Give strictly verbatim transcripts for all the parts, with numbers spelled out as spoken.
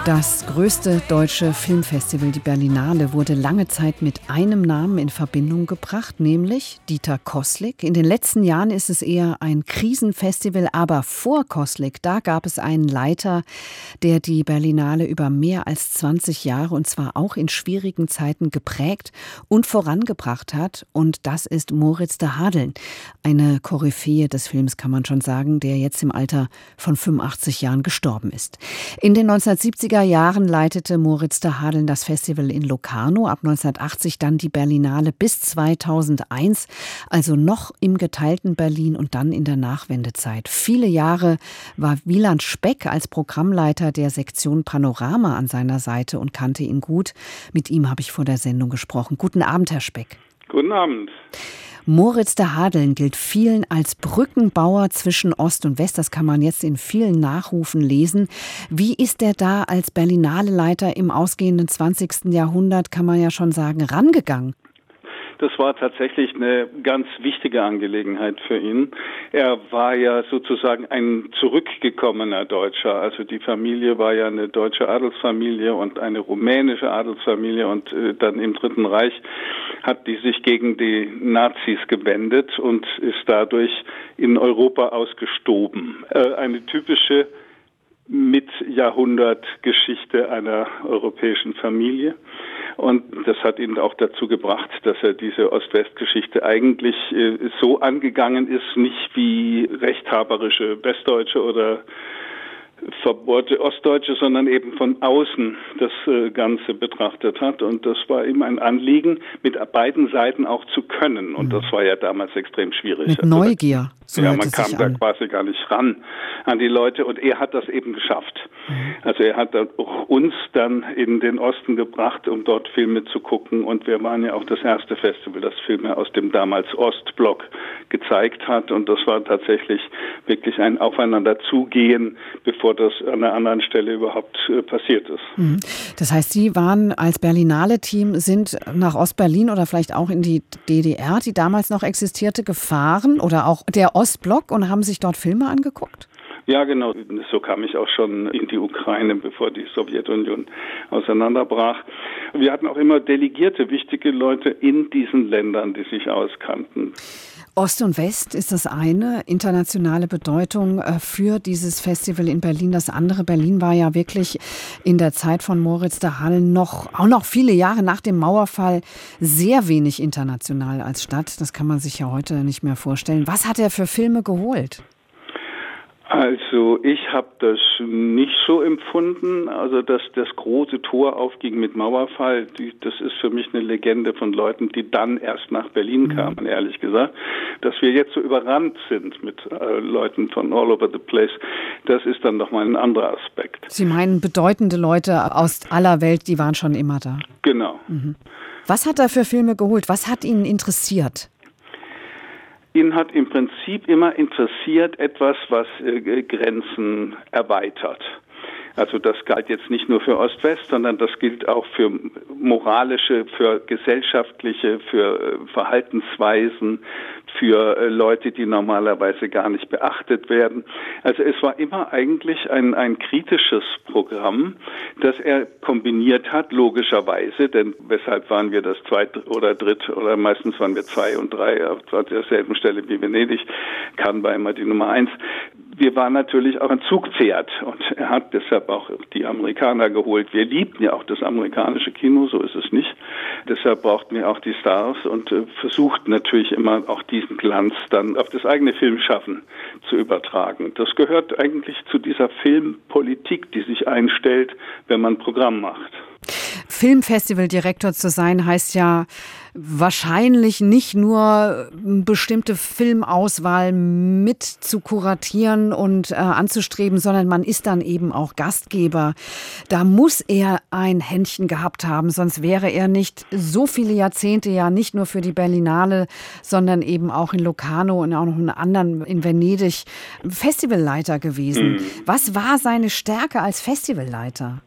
Das größte deutsche Filmfestival, die Berlinale, wurde lange Zeit mit einem Namen in Verbindung gebracht, nämlich Dieter Koßlik. In den letzten Jahren ist es eher ein Krisenfestival, aber vor Koßlik, da gab es einen Leiter, der die Berlinale über mehr als zwanzig Jahre und zwar auch in schwierigen Zeiten geprägt und vorangebracht hat. Und das ist Moritz de Hadeln, eine Koryphäe des Films, kann man schon sagen, der jetzt im Alter von fünfundachtzig Jahren gestorben ist. In den neunzehnhundertsiebziger Jahren leitete Moritz de Hadeln das Festival in Locarno, ab neunzehnhundertachtzig dann die Berlinale bis zweitausendeins, also noch im geteilten Berlin und dann in der Nachwendezeit. Viele Jahre war Wieland Speck als Programmleiter der Sektion Panorama an seiner Seite und kannte ihn gut. Mit ihm habe ich vor der Sendung gesprochen. Guten Abend, Herr Speck. Guten Abend. Moritz de Hadeln gilt vielen als Brückenbauer zwischen Ost und West. Das kann man jetzt in vielen Nachrufen lesen. Wie ist er da als Berlinale-Leiter im ausgehenden zwanzigsten Jahrhundert, kann man ja schon sagen, rangegangen? Das war tatsächlich eine ganz wichtige Angelegenheit für ihn. Er war ja sozusagen ein zurückgekommener Deutscher. Also die Familie war ja eine deutsche Adelsfamilie und eine rumänische Adelsfamilie und äh, dann im Dritten Reich hat die sich gegen die Nazis gewendet und ist dadurch in Europa ausgestoben. Äh, eine typische Mit-Jahrhundert-Geschichte einer europäischen Familie. Und das hat ihn auch dazu gebracht, dass er diese Ost-West-Geschichte eigentlich äh, so angegangen ist, nicht wie rechthaberische Westdeutsche oder verbohrte Ostdeutsche, sondern eben von außen das äh, Ganze betrachtet hat. Und das war ihm ein Anliegen, mit beiden Seiten auch zu können. Und das war ja damals extrem schwierig. Mit Neugier. So ja, man kam da quasi gar nicht ran an die Leute und er hat das eben geschafft. Mhm. Also er hat auch uns dann in den Osten gebracht, um dort Filme zu gucken und wir waren ja auch das erste Festival, das Filme aus dem damals Ostblock gezeigt hat und das war tatsächlich wirklich ein Aufeinanderzugehen, bevor das an einer anderen Stelle überhaupt äh, passiert ist. Mhm. Das heißt, Sie waren als Berlinale-Team, sind nach Ostberlin oder vielleicht auch in die D D R, die damals noch existierte, gefahren oder auch der Ostblock und haben sich dort Filme angeguckt? Ja, genau. So kam ich auch schon in die Ukraine, bevor die Sowjetunion auseinanderbrach. Wir hatten auch immer delegierte, wichtige Leute in diesen Ländern, die sich auskannten. Ost und West ist das eine, internationale Bedeutung für dieses Festival in Berlin. Das andere, Berlin war ja wirklich in der Zeit von Moritz de Hadeln noch, auch noch viele Jahre nach dem Mauerfall, sehr wenig international als Stadt. Das kann man sich ja heute nicht mehr vorstellen. Was hat er für Filme geholt? Also ich habe das nicht so empfunden, also dass das große Tor aufging mit Mauerfall, die, das ist für mich eine Legende von Leuten, die dann erst nach Berlin kamen, ehrlich gesagt. Dass wir jetzt so überrannt sind mit äh, Leuten von all over the place, das ist dann nochmal ein anderer Aspekt. Sie meinen bedeutende Leute aus aller Welt, die waren schon immer da? Genau. Mhm. Was hat er für Filme geholt? Was hat ihn interessiert? Ihn hat im Prinzip immer interessiert etwas, was äh, Grenzen erweitert. Also das galt jetzt nicht nur für Ost-West, sondern das gilt auch für moralische, für gesellschaftliche, für äh, Verhaltensweisen, für äh, Leute, die normalerweise gar nicht beachtet werden. Also es war immer eigentlich ein, ein kritisches Programm, das er kombiniert hat, logischerweise, denn weshalb waren wir das zweit oder dritt oder meistens waren wir zwei und drei auf derselben Stelle wie Venedig, Cannes war immer die Nummer eins. Wir waren natürlich auch ein Zugpferd und er hat deshalb auch die Amerikaner geholt. Wir liebten ja auch das amerikanische Kino, so ist es nicht. Deshalb brauchten wir auch die Stars und äh, versuchten natürlich immer auch diesen Glanz dann auf das eigene Filmschaffen zu übertragen. Das gehört eigentlich zu dieser Filmpolitik, die sich einstellt, wenn man Programm macht. Filmfestivaldirektor zu sein heißt ja wahrscheinlich nicht nur bestimmte Filmauswahl mit zu kuratieren und äh, anzustreben, sondern man ist dann eben auch Gastgeber. Da muss er ein Händchen gehabt haben, sonst wäre er nicht so viele Jahrzehnte ja nicht nur für die Berlinale, sondern eben auch in Locarno und auch noch in anderen in Venedig Festivalleiter gewesen. Mhm. Was war seine Stärke als Festivalleiter?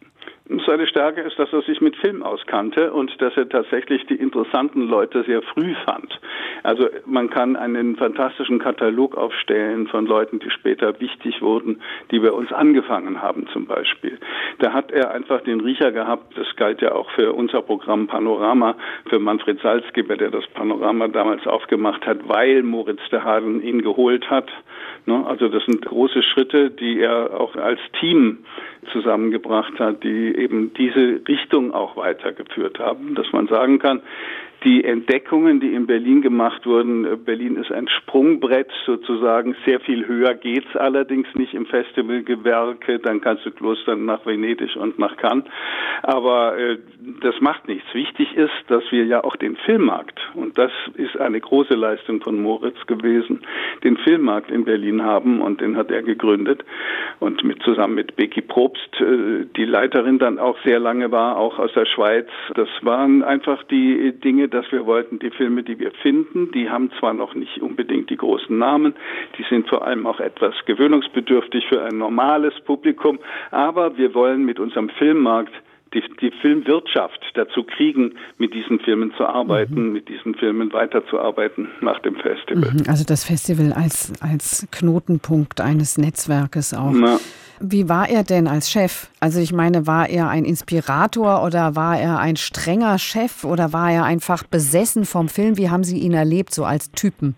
Seine Stärke ist, dass er sich mit Film auskannte und dass er tatsächlich die interessanten Leute sehr früh fand. Also man kann einen fantastischen Katalog aufstellen von Leuten, die später wichtig wurden, die bei uns angefangen haben zum Beispiel. Da hat er einfach den Riecher gehabt, das galt ja auch für unser Programm Panorama, für Manfred Salzgeber, der das Panorama damals aufgemacht hat, weil Moritz de Hadeln ihn geholt hat. Also das sind große Schritte, die er auch als Team zusammengebracht hat, die eben diese Richtung auch weitergeführt haben, dass man sagen kann, die Entdeckungen, die in Berlin gemacht wurden, Berlin ist ein Sprungbrett sozusagen, sehr viel höher geht's allerdings nicht im Festivalgewerke, dann kannst du bloß dann nach Venedig und nach Cannes, aber äh, das macht nichts. Wichtig ist, dass wir ja auch den Filmmarkt, und das ist eine große Leistung von Moritz gewesen, den Filmmarkt in Berlin haben, und den hat er gegründet und mit zusammen mit Becky Probst, äh, die Leiterin dann auch sehr lange war, auch aus der Schweiz. Das waren einfach die Dinge, dass wir wollten, die Filme, die wir finden, die haben zwar noch nicht unbedingt die großen Namen, die sind vor allem auch etwas gewöhnungsbedürftig für ein normales Publikum, aber wir wollen mit unserem Filmmarkt die, die Filmwirtschaft dazu kriegen, mit diesen Filmen zu arbeiten, mhm. mit diesen Filmen weiterzuarbeiten nach dem Festival. Mhm. Also das Festival als, als Knotenpunkt eines Netzwerkes auch. Na. Wie war er denn als Chef? Also ich meine, war er ein Inspirator oder war er ein strenger Chef oder war er einfach besessen vom Film? Wie haben Sie ihn erlebt, so als Typen?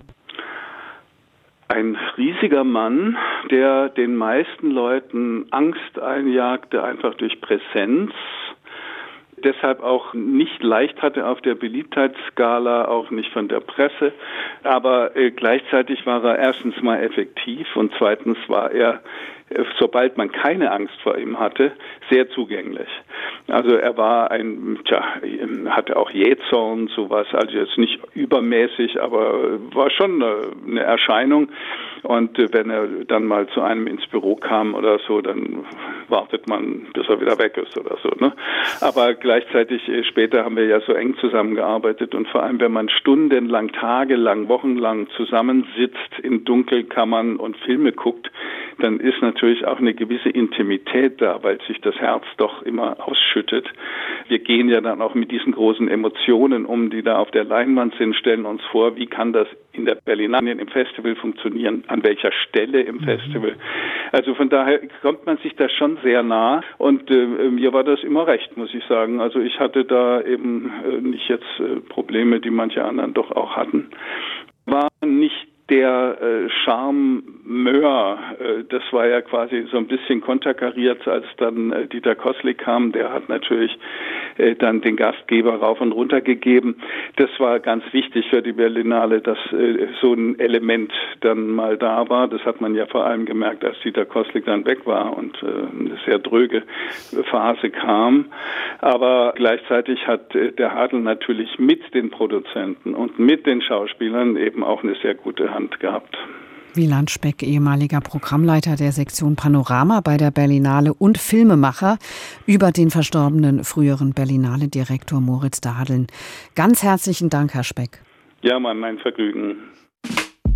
Ein riesiger Mann, der den meisten Leuten Angst einjagte, einfach durch Präsenz. Deshalb auch nicht leicht hatte auf der Beliebtheitsskala, auch nicht von der Presse. Aber äh, gleichzeitig war er erstens mal effektiv und zweitens war er, äh, sobald man keine Angst vor ihm hatte, sehr zugänglich. Also er war ein, tja, hatte auch Jähzorn, sowas, also jetzt nicht übermäßig, aber war schon eine, eine Erscheinung. Und äh, wenn er dann mal zu einem ins Büro kam oder so, dann wartet man, bis er wieder weg ist oder so, ne? Aber gleichzeitig äh, später haben wir ja so eng zusammengearbeitet und vor allem, wenn man stundenlang, tagelang, wochenlang zusammensitzt in Dunkelkammern und Filme guckt, dann ist natürlich auch eine gewisse Intimität da, weil sich das Herz doch immer ausschüttet. Wir gehen ja dann auch mit diesen großen Emotionen um, die da auf der Leinwand sind, stellen uns vor, wie kann das in der Berlinale im Festival funktionieren, an welcher Stelle im Festival. Also von daher kommt man sich da schon sehr nah und äh, mir war das immer recht, muss ich sagen. Also ich hatte da eben äh, nicht jetzt äh, Probleme, die manche anderen doch auch hatten. War nicht der äh, Charmeur, äh, das war ja quasi so ein bisschen konterkariert, als dann äh, Dieter Koslik kam. Der hat natürlich äh, dann den Gastgeber rauf und runter gegeben. Das war ganz wichtig für die Berlinale, dass äh, so ein Element dann mal da war. Das hat man ja vor allem gemerkt, als Dieter Koslik dann weg war und äh, eine sehr dröge Phase kam. Aber gleichzeitig hat äh, der Hadl natürlich mit den Produzenten und mit den Schauspielern eben auch eine sehr gute Hand gehabt. Wieland Speck, ehemaliger Programmleiter der Sektion Panorama bei der Berlinale und Filmemacher, über den verstorbenen früheren Berlinale-Direktor Moritz de Hadeln. Ganz herzlichen Dank, Herr Speck. Ja, Mann, mein Vergnügen.